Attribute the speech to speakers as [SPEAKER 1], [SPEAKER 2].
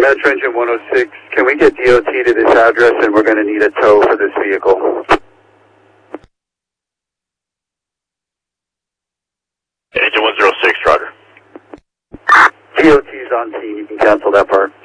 [SPEAKER 1] Metro Engine 106, can we get DOT to this address, and we're going to need a tow for this vehicle?
[SPEAKER 2] Engine 106, Roger.
[SPEAKER 1] DOT's on scene, you can cancel that part.